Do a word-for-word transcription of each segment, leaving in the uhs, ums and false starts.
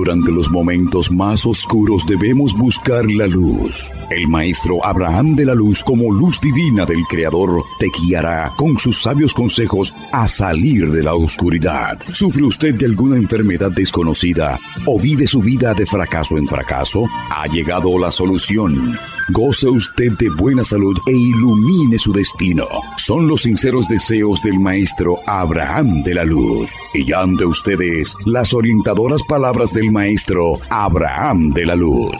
Durante los momentos más oscuros debemos buscar la luz. El maestro Abraham de la Luz, como luz divina del Creador, te guiará con sus sabios consejos a salir de la oscuridad. ¿Sufre usted de alguna enfermedad desconocida o vive su vida de fracaso en fracaso? Ha llegado la solución. Goce usted de buena salud e ilumine su destino. Son los sinceros deseos del maestro Abraham de la Luz. Y ya ante ustedes las orientadoras palabras del maestro Abraham de la Luz.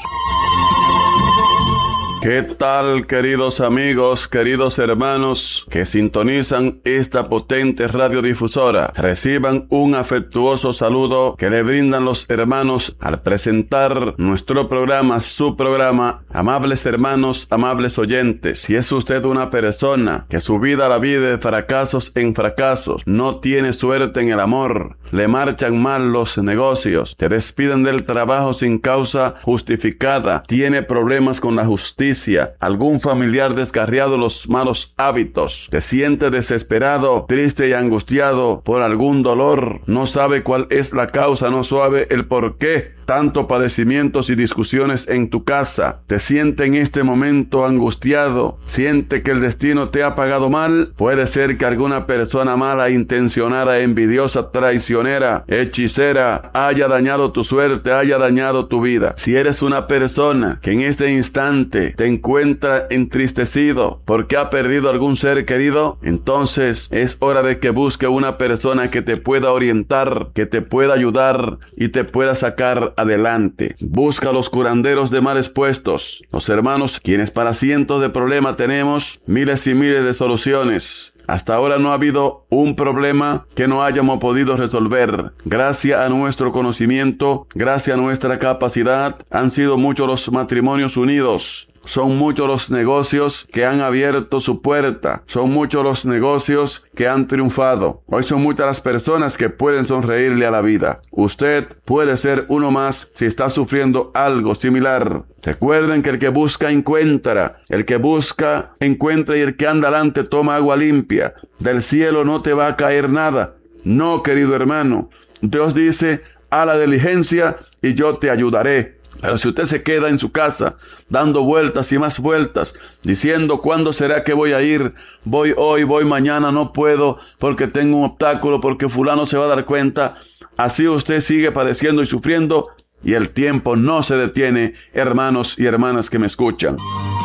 ¿Qué tal, queridos amigos, queridos hermanos que sintonizan esta potente radiodifusora? Reciban un afectuoso saludo que le brindan los hermanos al presentar nuestro programa, su programa. Amables hermanos, amables oyentes, si es usted una persona que su vida la vive de fracasos en fracasos, no tiene suerte en el amor, le marchan mal los negocios, te despiden del trabajo sin causa justificada, tiene problemas con la justicia, algún familiar descarriado los malos hábitos, te siente desesperado, triste y angustiado por algún dolor, no sabe cuál es la causa, no sabe el por qué, tanto padecimientos y discusiones en tu casa, te siente en este momento angustiado, siente que el destino te ha pagado mal, puede ser que alguna persona mala intencionada, envidiosa, traicionera, hechicera, haya dañado tu suerte, haya dañado tu vida. Si eres una persona que en este instante te encuentra entristecido porque ha perdido algún ser querido, entonces es hora de que busque una persona que te pueda orientar, que te pueda ayudar y te pueda sacar adelante. Busca los curanderos de males puestos, los hermanos quienes para cientos de problemas tenemos miles y miles de soluciones. Hasta ahora no ha habido un problema que no hayamos podido resolver. Gracias a nuestro conocimiento, gracias a nuestra capacidad, han sido muchos los matrimonios unidos. Son muchos los negocios que han abierto su puerta. Son muchos los negocios que han triunfado. Hoy son muchas las personas que pueden sonreírle a la vida. Usted puede ser uno más si está sufriendo algo similar. Recuerden que el que busca encuentra. El que busca encuentra y el que anda adelante toma agua limpia. Del cielo no te va a caer nada. No, querido hermano. Dios dice, a la diligencia y yo te ayudaré. Pero si usted se queda en su casa, dando vueltas y más vueltas, diciendo, ¿cuándo será que voy a ir? Voy hoy, voy mañana, no puedo, porque tengo un obstáculo, porque fulano se va a dar cuenta. Así usted sigue padeciendo y sufriendo, y el tiempo no se detiene, hermanos y hermanas que me escuchan.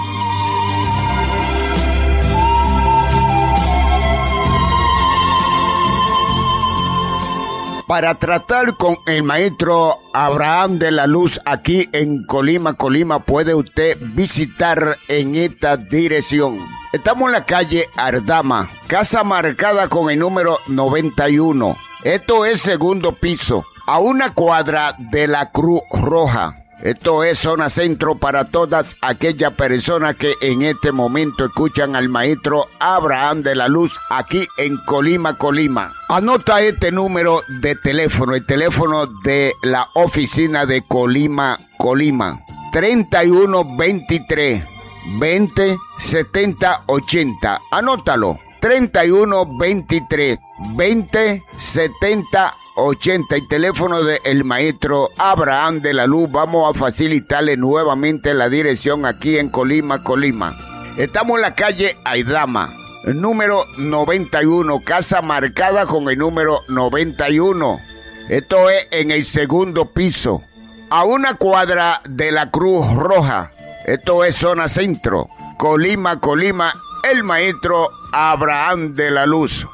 Para tratar con el maestro Abraham de la Luz aquí en Colima, Colima, puede usted visitar en esta dirección. Estamos en la calle Ardama, casa marcada con el número noventa y uno. Esto es segundo piso, a una cuadra de la Cruz Roja. Esto es zona centro para todas aquellas personas que en este momento escuchan al maestro Abraham de la Luz aquí en Colima, Colima. Anota este número de teléfono, el teléfono de la oficina de Colima, Colima. treinta y uno veintitrés veinte setenta ochenta. Anótalo. treinta y uno veintitrés veinte setenta ochenta, y teléfono del maestro Abraham de la Luz. Vamos a facilitarle nuevamente la dirección aquí en Colima, Colima. Estamos en la calle Aidama, número noventa y uno, casa marcada con el número noventa y uno. Esto es en el segundo piso, a una cuadra de la Cruz Roja. Esto es zona centro, Colima, Colima, el maestro Abraham de la Luz.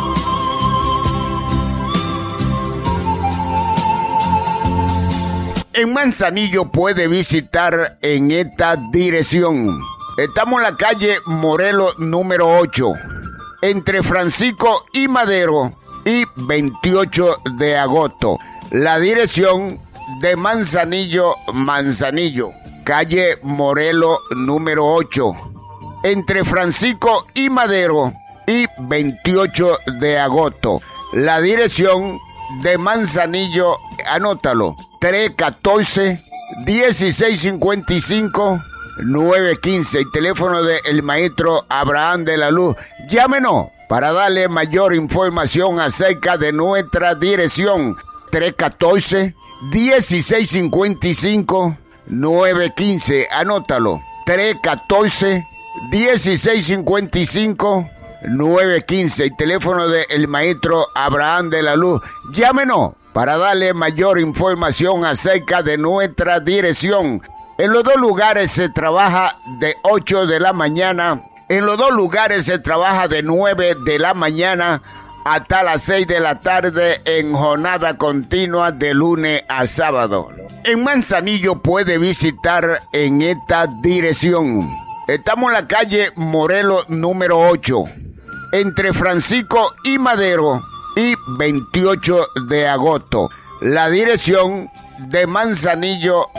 En Manzanillo puede visitar en esta dirección. Estamos en la calle Morelos número ocho, entre Francisco y Madero y veintiocho de agosto. La dirección de Manzanillo, Manzanillo, calle Morelos número ocho, entre Francisco y Madero y veintiocho de agosto. La dirección de Manzanillo, anótalo, tres uno cuatro, dieciséis cincuenta y cinco, nueve quince, el teléfono del maestro Abraham de la Luz. Llámenos para darle mayor información acerca de nuestra dirección. tres uno cuatro, dieciséis cincuenta y cinco, nueve quince. Anótalo. tres uno cuatro, dieciséis cincuenta y cinco, nueve quince. El teléfono del maestro Abraham de la Luz. Llámenos para darle mayor información acerca de nuestra dirección. En los dos lugares se trabaja de ocho de la mañana. En los dos lugares se trabaja de nueve de la mañana hasta las seis de la tarde en jornada continua de lunes a sábado. En Manzanillo puede visitar en esta dirección. Estamos en la calle Morelos número ocho, entre Francisco y Madero y veintiocho de agosto. La dirección de Manzanillo.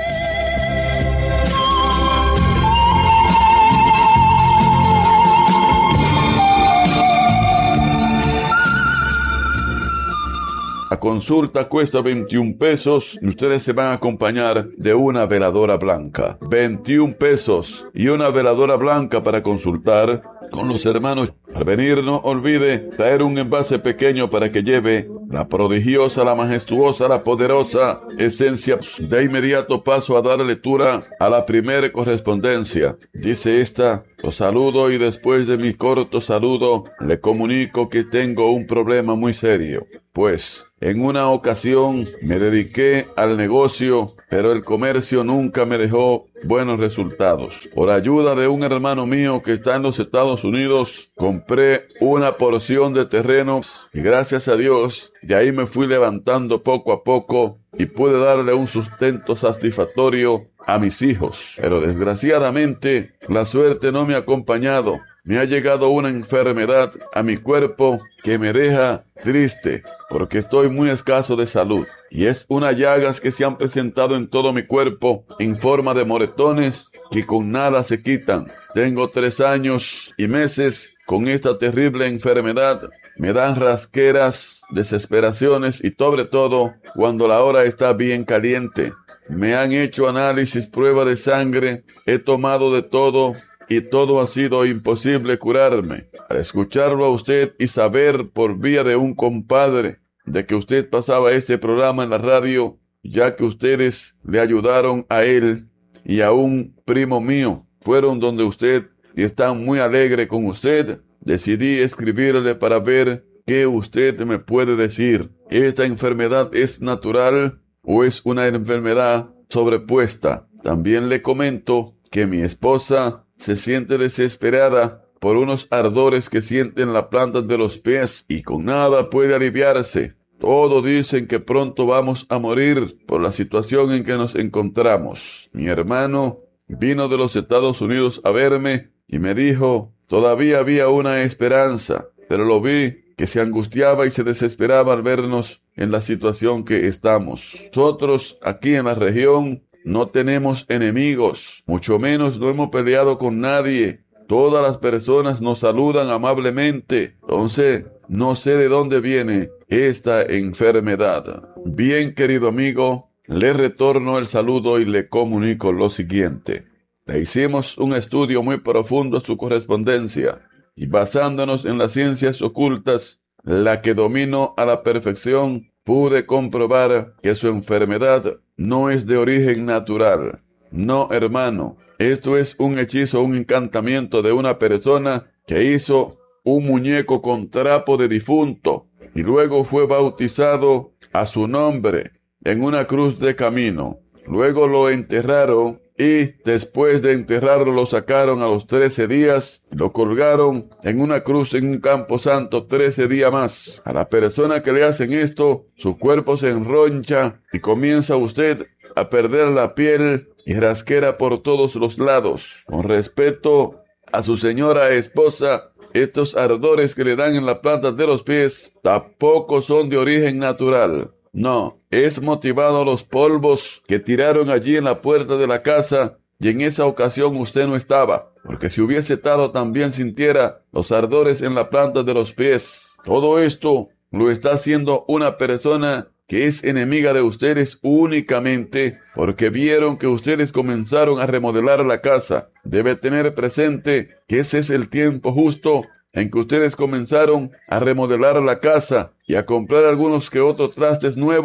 La consulta cuesta veintiún pesos y ustedes se van a acompañar de una veladora blanca. veintiún pesos y una veladora blanca para consultar con los hermanos. Al venir, no olvide traer un envase pequeño para que lleve la prodigiosa, la majestuosa, la poderosa esencia. De inmediato paso a dar lectura a la primera correspondencia. Dice esta: los saludo y después de mi corto saludo le comunico que tengo un problema muy serio. Pues en una ocasión me dediqué al negocio, pero el comercio nunca me dejó buenos resultados. Por ayuda de un hermano mío que está en los Estados Unidos, compré una porción de terrenos y gracias a Dios de ahí me fui levantando poco a poco y pude darle un sustento satisfactorio a mis hijos. Pero desgraciadamente la suerte no me ha acompañado. Me ha llegado una enfermedad a mi cuerpo que me deja triste porque estoy muy escaso de salud. Y es unas llagas que se han presentado en todo mi cuerpo en forma de moretones que con nada se quitan. Tengo tres años y meses con esta terrible enfermedad. Me dan rasqueras, desesperaciones y sobre todo cuando la hora está bien caliente. Me han hecho análisis, prueba de sangre, he tomado de todo y todo ha sido imposible curarme. Al escucharlo a usted y saber por vía de un compadre de que usted pasaba este programa en la radio, ya que ustedes le ayudaron a él y a un primo mío, fueron donde usted y están muy alegre con usted, decidí escribirle para ver qué usted me puede decir. ¿Esta enfermedad es natural o es una enfermedad sobrepuesta? También le comento que mi esposa se siente desesperada por unos ardores que siente en la planta de los pies y con nada puede aliviarse. Todos dicen que pronto vamos a morir por la situación en que nos encontramos. Mi hermano vino de los Estados Unidos a verme y me dijo, todavía había una esperanza, pero lo vi que se angustiaba y se desesperaba al vernos en la situación que estamos. Nosotros aquí en la región no tenemos enemigos, mucho menos no hemos peleado con nadie. Todas las personas nos saludan amablemente. Entonces, no sé de dónde viene esta enfermedad. Bien, querido amigo, le retorno el saludo y le comunico lo siguiente. Le hicimos un estudio muy profundo a su correspondencia y basándonos en las ciencias ocultas, la que domino a la perfección, pude comprobar que su enfermedad no es de origen natural. No, hermano, esto es un hechizo, un encantamiento de una persona que hizo un muñeco con trapo de difunto y luego fue bautizado a su nombre en una cruz de camino. Luego lo enterraron y después de enterrarlo lo sacaron a los trece días, lo colgaron en una cruz en un campo santo trece días más. A la persona que le hacen esto, su cuerpo se enroncha y comienza usted a perder la piel y rasquera por todos los lados. Con respecto a su señora esposa, estos ardores que le dan en la planta de los pies tampoco son de origen natural. No, es motivado a los polvos que tiraron allí en la puerta de la casa y en esa ocasión usted no estaba, porque si hubiese estado también sintiera los ardores en la planta de los pies. Todo esto lo está haciendo una persona que es enemiga de ustedes únicamente porque vieron que ustedes comenzaron a remodelar la casa. Debe tener presente que ese es el tiempo justo en que ustedes comenzaron a remodelar la casa y a comprar algunos que otros trastes nuevos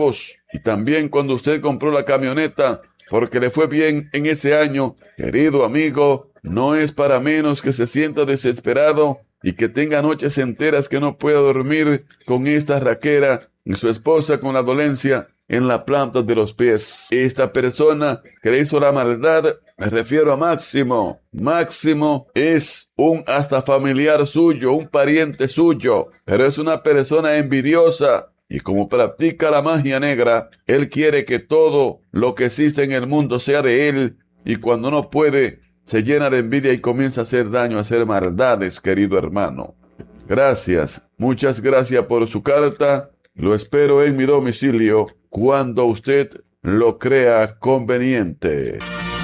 y también cuando usted compró la camioneta, porque le fue bien en ese año. Querido amigo, no es para menos que se sienta desesperado y que tenga noches enteras que no pueda dormir con esta raquera y su esposa con la dolencia en la planta de los pies. Esta persona que le hizo la maldad, me refiero a Máximo. Máximo es un hasta familiar suyo, un pariente suyo, pero es una persona envidiosa. Y como practica la magia negra, él quiere que todo lo que existe en el mundo sea de él, y cuando no puede, se llena de envidia y comienza a hacer daño, a hacer maldades, querido hermano. Gracias, muchas gracias por su carta. Lo espero en mi domicilio cuando usted lo crea conveniente.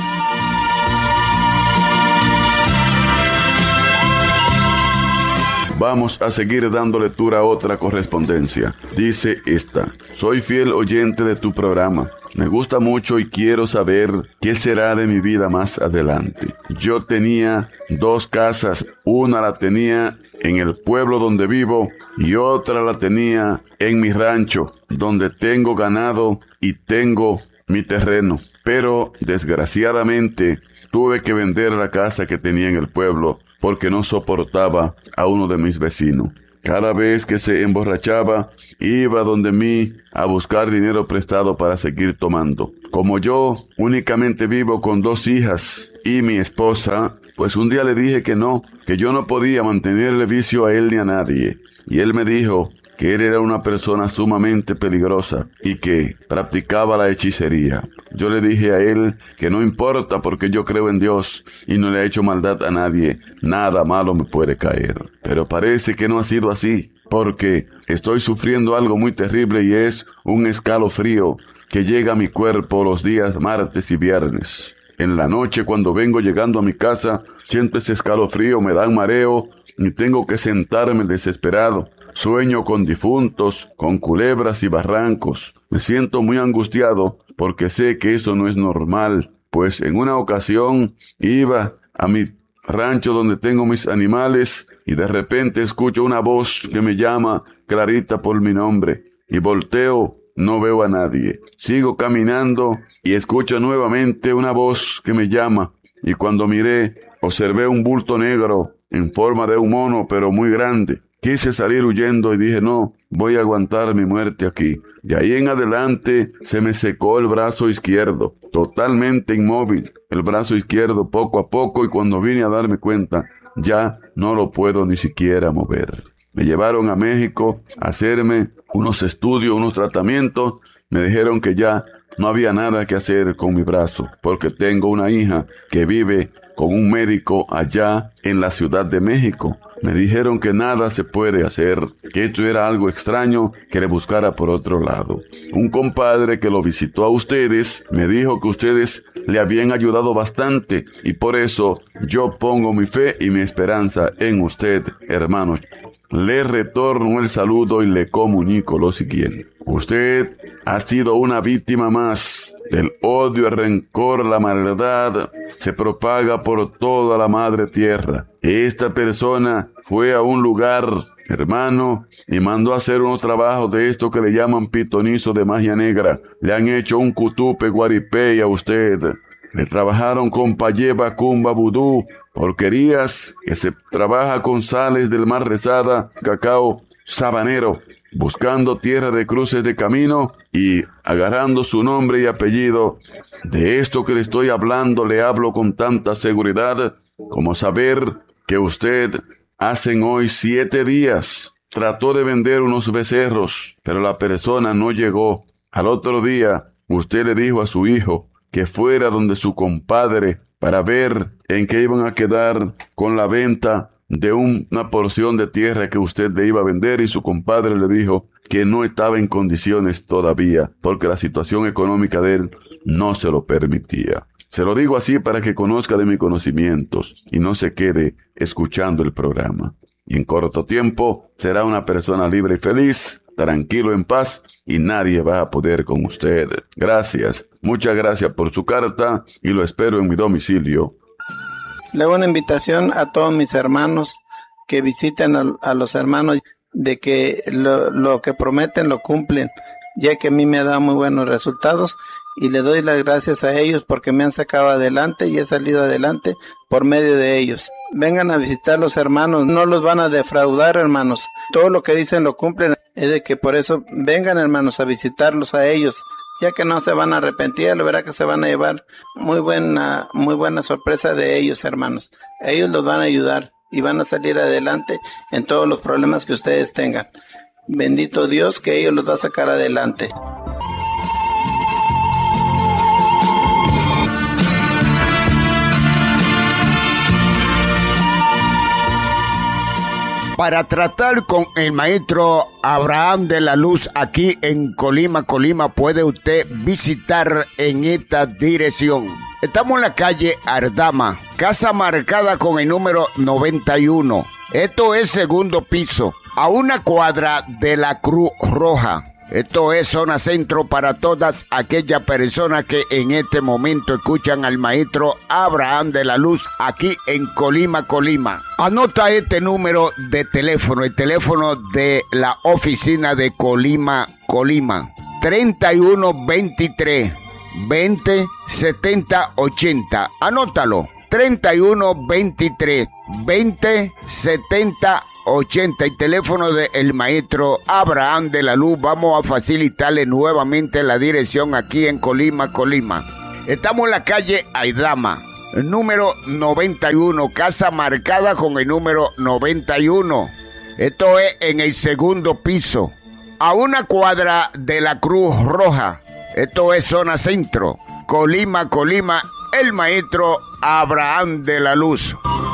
Vamos a seguir dando lectura a otra correspondencia. Dice esta: soy fiel oyente de tu programa. Me gusta mucho y quiero saber qué será de mi vida más adelante. Yo tenía dos casas. Una la tenía en el pueblo donde vivo y otra la tenía en mi rancho, donde tengo ganado y tengo mi terreno. Pero desgraciadamente tuve que vender la casa que tenía en el pueblo porque no soportaba a uno de mis vecinos. Cada vez que se emborrachaba, iba donde mí a buscar dinero prestado para seguir tomando. Como yo únicamente vivo con dos hijas y mi esposa, pues un día le dije que no, que yo no podía mantenerle vicio a él ni a nadie. Y él me dijo que él era una persona sumamente peligrosa y que practicaba la hechicería. Yo le dije a él que no importa porque yo creo en Dios y no le he hecho maldad a nadie, nada malo me puede caer. Pero parece que no ha sido así, porque estoy sufriendo algo muy terrible y es un escalofrío que llega a mi cuerpo los días martes y viernes. En la noche, cuando vengo llegando a mi casa, siento ese escalofrío, me da un mareo y tengo que sentarme desesperado. Sueño con difuntos, con culebras y barrancos. Me siento muy angustiado porque sé que eso no es normal, pues en una ocasión iba a mi rancho donde tengo mis animales y de repente escucho una voz que me llama clarita por mi nombre y volteo, no veo a nadie. Sigo caminando y escucho nuevamente una voz que me llama y cuando miré observé un bulto negro en forma de un mono pero muy grande. Quise salir huyendo y dije, no, voy a aguantar mi muerte aquí. De ahí en adelante se me secó el brazo izquierdo, totalmente inmóvil. El brazo izquierdo poco a poco y cuando vine a darme cuenta, ya no lo puedo ni siquiera mover. Me llevaron a México a hacerme unos estudios, unos tratamientos. Me dijeron que ya no había nada que hacer con mi brazo, porque tengo una hija que vive con un médico allá en la Ciudad de México. Me dijeron que nada se puede hacer, que esto era algo extraño, que le buscara por otro lado. Un compadre que lo visitó a ustedes me dijo que ustedes le habían ayudado bastante y por eso yo pongo mi fe y mi esperanza en usted, hermanos. Le retorno el saludo y le comunico lo siguiente. Usted ha sido una víctima más. El odio, el rencor, la maldad se propaga por toda la madre tierra. Esta persona fue a un lugar, hermano, y mandó a hacer unos trabajos de esto que le llaman pitonizo de magia negra. Le han hecho un cutupe guaripé a usted. Le trabajaron con payeba, cumba, vudú, porquerías que se trabaja con sales del mar rezada, cacao sabanero, buscando tierra de cruces de camino y agarrando su nombre y apellido. De esto que le estoy hablando le hablo con tanta seguridad como saber que usted hace hoy siete días trató de vender unos becerros, pero la persona no llegó. Al otro día usted le dijo a su hijo que fuera donde su compadre para ver en qué iban a quedar con la venta de un, una porción de tierra que usted le iba a vender y su compadre le dijo que no estaba en condiciones todavía porque la situación económica de él no se lo permitía. Se lo digo así para que conozca de mis conocimientos y no se quede escuchando el programa. Y en corto tiempo será una persona libre y feliz, tranquilo, en paz, y nadie va a poder con usted. Gracias, muchas gracias por su carta y lo espero en mi domicilio. Le hago una invitación a todos mis hermanos que visiten a, a los hermanos de que lo, lo que prometen lo cumplen. ya que a mí me ha dado muy buenos resultados y le doy las gracias a ellos porque me han sacado adelante y he salido adelante por medio de ellos. Vengan a visitar los hermanos, no los van a defraudar, hermanos. Todo lo que dicen lo cumplen, es de que por eso vengan, hermanos, a visitarlos a ellos, ya que no se van a arrepentir, la verdad que se van a llevar muy buena, muy buena sorpresa de ellos, hermanos. Ellos los van a ayudar y van a salir adelante en todos los problemas que ustedes tengan. Bendito Dios que ellos los va a sacar adelante. Para tratar con el maestro Abraham de la Luz aquí en Colima, Colima, puede usted visitar en esta dirección. Estamos en la calle Ardama, casa marcada con el número noventa y uno. Esto es segundo piso, a una cuadra de la Cruz Roja. Esto es zona centro para todas aquellas personas que en este momento escuchan al maestro Abraham de la Luz aquí en Colima, Colima. Anota este número de teléfono, el teléfono de la oficina de Colima, Colima. treinta y uno veintitrés veinte setenta ochenta. Anótalo. treinta y uno veintitrés veinte setenta ochenta, y teléfono del maestro Abraham de la Luz. Vamos a facilitarle nuevamente la dirección aquí en Colima, Colima. Estamos en la calle Aidama, número noventa y uno, casa marcada con el número noventa y uno. Esto es en el segundo piso, a una cuadra de la Cruz Roja. Esto es zona centro, Colima, Colima, el maestro Abraham de la Luz.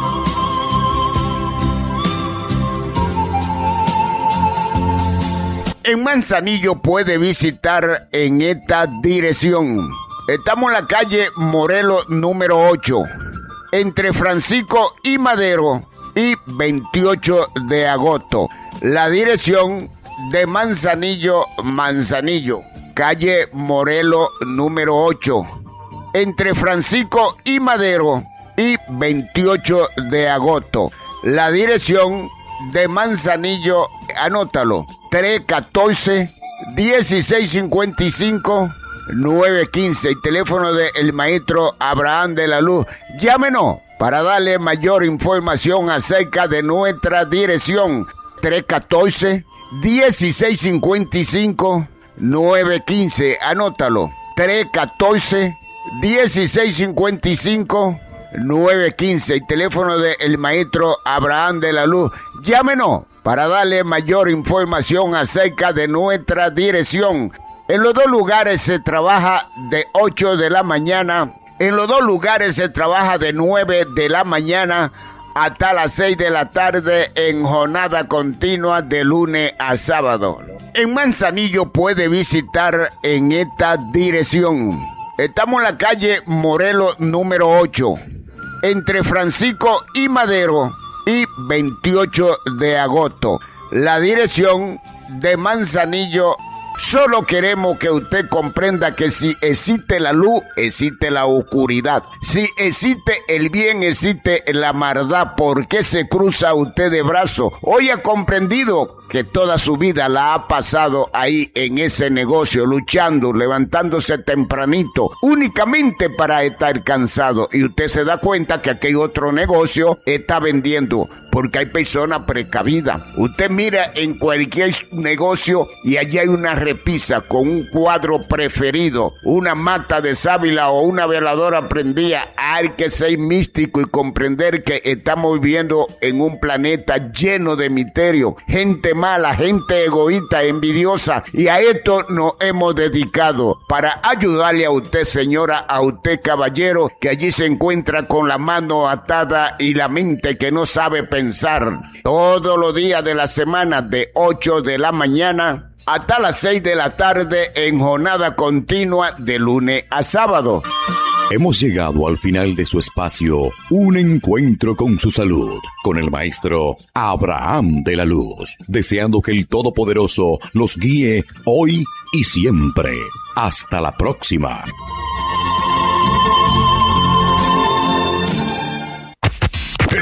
En Manzanillo puede visitar en esta dirección. Estamos en la calle Morelos número ocho, entre Francisco y Madero y veintiocho de agosto. La dirección de Manzanillo, Manzanillo, calle Morelos número ocho, entre Francisco y Madero y veintiocho de agosto. La dirección de Manzanillo, anótalo, tres uno cuatro, dieciséis cincuenta y cinco, nueve quince, el teléfono del maestro Abraham de la Luz. Llámenos para darle mayor información acerca de nuestra dirección. Tres uno cuatro, dieciséis cincuenta y cinco, nueve quince, anótalo, tres uno cuatro, dieciséis cincuenta y cinco, nueve quince, el teléfono del maestro Abraham de la Luz. Llámenos para darle mayor información acerca de nuestra dirección. En los dos lugares se trabaja de ocho de la mañana. En los dos lugares se trabaja de nueve de la mañana hasta las seis de la tarde en jornada continua de lunes a sábado. En Manzanillo puede visitar en esta dirección. Estamos en la calle Morelos número ocho, entre Francisco y Madero y veintiocho de agosto. La dirección de Manzanillo. Solo queremos que usted comprenda que si existe la luz, existe la oscuridad. Si existe el bien, existe la maldad. ¿Por qué se cruza usted de brazos? Hoy ha comprendido que toda su vida la ha pasado ahí en ese negocio, luchando, levantándose tempranito, únicamente para estar cansado. Y usted se da cuenta que aquel otro negocio está vendiendo, porque hay personas precavidas. Usted mira en cualquier negocio y allí hay una repisa con un cuadro preferido, una mata de sábila o una veladora prendida. Hay que ser místico y comprender que estamos viviendo en un planeta lleno de misterio, gente mala, gente egoísta, envidiosa, y a esto nos hemos dedicado para ayudarle a usted, señora, a usted, caballero, que allí se encuentra con la mano atada y la mente que no sabe pensar. Todos los días de la semana, de ocho de la mañana hasta las seis de la tarde en jornada continua de lunes a sábado. Hemos llegado al final de su espacio, Un Encuentro con su Salud, con el maestro Abraham de la Luz, deseando que el Todopoderoso los guíe hoy y siempre. Hasta la próxima.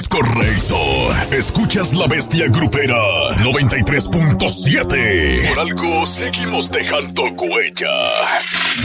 Es correcto. Escuchas La Bestia Grupera noventa y tres punto siete. Por algo seguimos dejando huella.